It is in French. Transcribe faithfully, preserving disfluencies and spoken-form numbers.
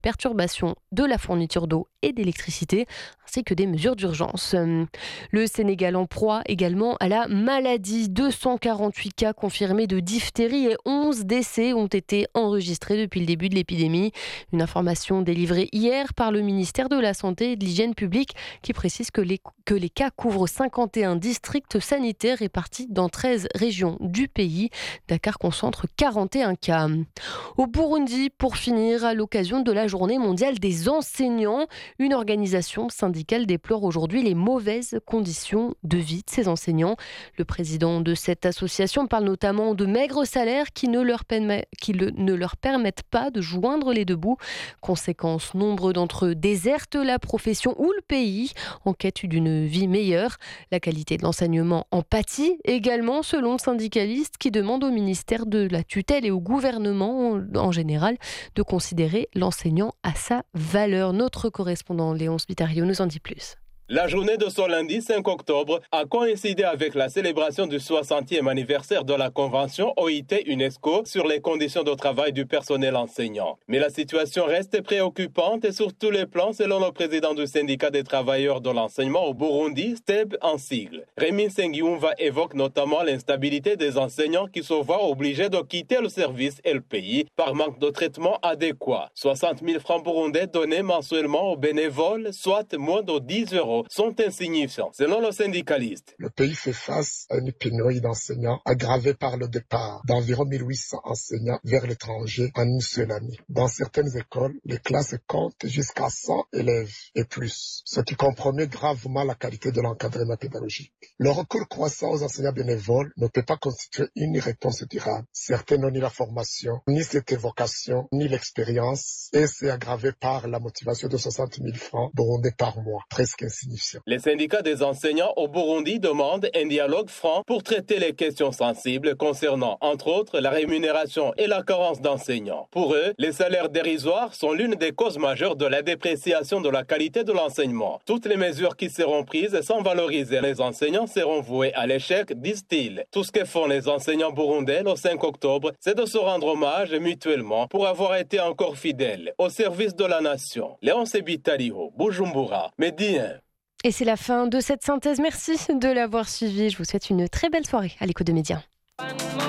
perturbation de la fourniture d'eau et d'électricité, ainsi que des mesures d'urgence. Le Sénégal en proie également à la maladie. deux cent quarante-huit cas confirmés de diphtérie et onze décès ont été enregistrés depuis le début de l'épidémie. Une information délivrée hier par le ministère de la Santé et de l'Hygiène publique qui précise que les, que les cas couvrent cinquante et un districts sanitaires répartis dans treize régions du pays. Dakar concentre quarante et un cas. Au Burundi, pour finir, à l'occasion de la Journée mondiale des enseignants, une organisation syndicale déplore aujourd'hui les mauvaises conditions de vie de ces enseignants. Le président de cette association parle notamment de maigres salaires qui ne leur, permet, qui le, ne leur permettent pas de joindre les deux bouts. Conséquence, nombre d'entre eux désertent la profession ou le pays en quête d'une vie meilleure. La qualité de l'enseignement en pâtit également, selon le syndicaliste qui demande au ministère de la tutelle et au gouvernement en, en général de considérer l'enseignant à sa valeur. Notre correspondant Léon Spitario nous en dit plus. La journée de ce lundi cinq octobre a coïncidé avec la célébration du soixantième anniversaire de la Convention O I T-UNESCO sur les conditions de travail du personnel enseignant. Mais la situation reste préoccupante et sur tous les plans, selon le président du syndicat des travailleurs de l'enseignement au Burundi, S T E B en sigle. Rémi Sengiumva évoque notamment l'instabilité des enseignants qui se voient obligés de quitter le service et le pays par manque de traitement adéquat. soixante mille francs burundais donnés mensuellement aux bénévoles, soit moins de dix euros, sont insignifiants, selon le syndicaliste. Le pays fait face à une pénurie d'enseignants aggravée par le départ d'environ mille huit cents enseignants vers l'étranger en une seule année. Dans certaines écoles, les classes comptent jusqu'à cent élèves et plus, ce qui compromet gravement la qualité de l'encadrement pédagogique. Le recours croissant aux enseignants bénévoles ne peut pas constituer une réponse durable. Certains n'ont ni la formation, ni cette vocation, ni l'expérience, et c'est aggravé par la motivation de soixante mille francs burundais par mois, presque insignifiant. Les syndicats des enseignants au Burundi demandent un dialogue franc pour traiter les questions sensibles concernant, entre autres, la rémunération et la carence d'enseignants. Pour eux, les salaires dérisoires sont l'une des causes majeures de la dépréciation de la qualité de l'enseignement. Toutes les mesures qui seront prises sans valoriser les enseignants seront vouées à l'échec, disent-ils. Tout ce que font les enseignants burundais le cinq octobre, c'est de se rendre hommage mutuellement pour avoir été encore fidèles au service de la nation. Léon Sebitariho, Bujumbura, Médien. Et c'est la fin de cette synthèse. Merci de l'avoir suivi. Je vous souhaite une très belle soirée à l'écoute de Média.